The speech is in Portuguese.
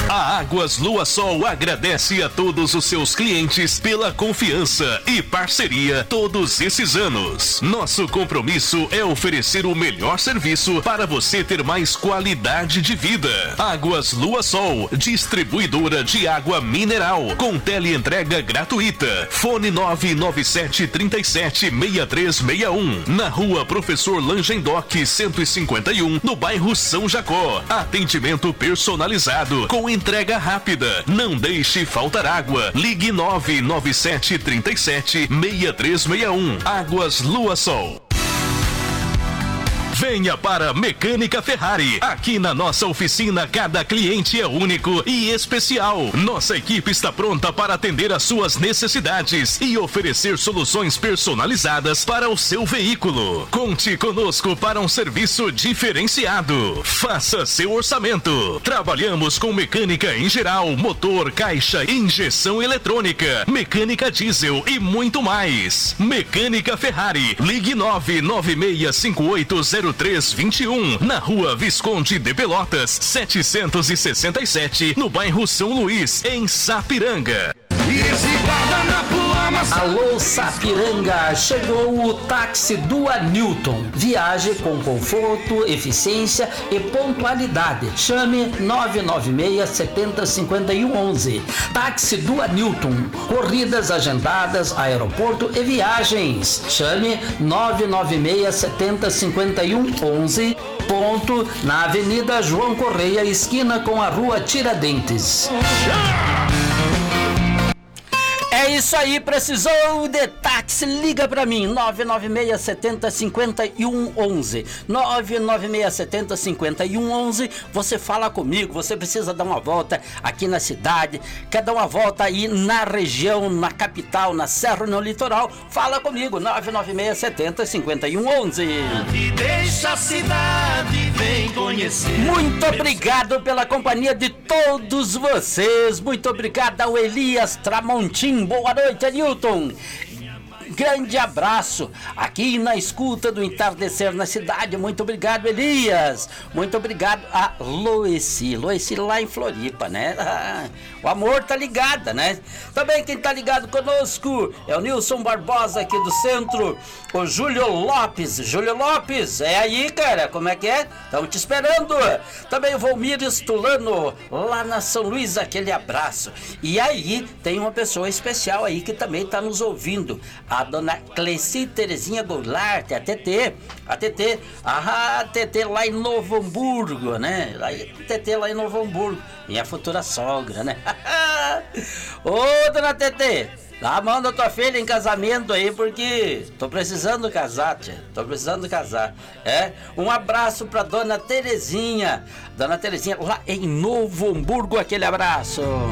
A Águas Lua Sol agradece a todos os seus clientes pela confiança e parceria todos esses anos. Nosso compromisso é oferecer o melhor serviço para você ter mais qualidade de vida. Águas Lua Sol, distribuidora de água mineral, com teleentrega gratuita. Fone 997376361, na Rua Professor Langendoc 151, no bairro São Jacó. Atendimento personalizado, com entrega rápida. Não deixe faltar água. Ligue 997376361. Águas Lua Sol. Venha para Mecânica Ferrari. Aqui na nossa oficina, cada cliente é único e especial. Nossa equipe está pronta para atender às suas necessidades e oferecer soluções personalizadas para o seu veículo. Conte conosco para um serviço diferenciado. Faça seu orçamento. Trabalhamos com mecânica em geral, motor, caixa, injeção eletrônica, mecânica diesel e muito mais. Mecânica Ferrari. Ligue 996580321, na Rua Visconde de Pelotas 767, no bairro São Luís, em Sapiranga. Alô Sapiranga, chegou o táxi do Newton. Viaje com conforto, eficiência e pontualidade. Chame 996705111. Táxi do Newton. Corridas agendadas, aeroporto e viagens. Chame 996705111. Ponto na Avenida João Correia, esquina com a Rua Tiradentes. É isso aí, precisou de táxi, liga pra mim, 996705111, 996705111, você fala comigo, você precisa dar uma volta aqui na cidade, quer dar uma volta aí na região, na capital, na Serra, no litoral, fala comigo, 996705111. Deixa a cidade, vem conhecer. Muito obrigado pela companhia de todos vocês, muito obrigado ao Elias Tramontim. Boa noite, Newton. Grande abraço aqui na escuta do entardecer na cidade. Muito obrigado, Elias. Muito obrigado a Loeci lá em Floripa, né? O amor tá ligada, né? Também quem tá ligado conosco é o Nilson Barbosa aqui do centro, o Júlio Lopes, é aí, cara, como é que é? Estamos te esperando. Também o Volmir Estulano lá na São Luís, aquele abraço. E aí tem uma pessoa especial aí que também tá nos ouvindo, a dona Cleci Terezinha Goulart, a TT lá em Novo Hamburgo, né? TT lá em Novo Hamburgo, minha futura sogra, né? Ô, dona TT, dá a mão da tua filha em casamento aí, porque tô precisando casar, tia. Um abraço pra dona Terezinha lá em Novo Hamburgo, aquele abraço.